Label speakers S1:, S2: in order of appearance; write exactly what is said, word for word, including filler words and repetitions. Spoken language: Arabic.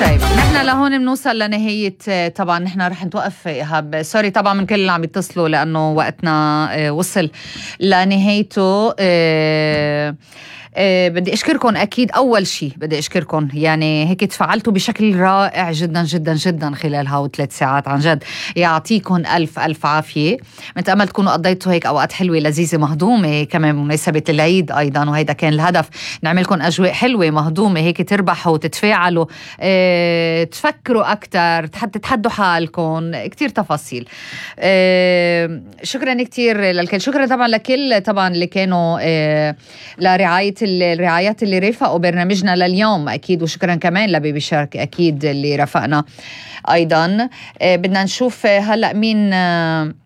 S1: طيب نحن لهون بنوصل لنهاية. طبعا نحن رح نتوقف إيهاب، سوري طبعا من كل اللي عم يتصلوا لأنه وقتنا وصل لنهايته. أه أه بدي أشكركم أكيد. أول شيء بدي أشكركم، يعني هيك تفعلتوا بشكل رائع جدا جدا جدا خلال هاو ثلاث ساعات. عن جد يعطيكم ألف ألف عافية. متأمل تكونوا قضيتوا هيك أوقات حلوة لذيذة مهضومة كمان بمناسبة العيد أيضا، وهيدا كان الهدف، نعملكم أجواء حلوة مهضومة هيك تربحوا وتتفاعلوا، أه تفكروا أكتر، تتحدوا حالكم، كتير تفاصيل. أه شكرا كتير للكل. شكرا طبعا لكل طبعا اللي كانوا أه لرعاية الرعايات اللي رافقوا برنامجنا لليوم أكيد، وشكرا كمان لبيبي شارك أكيد اللي رافقنا أيضا. أه بدنا نشوف هلأ مين أه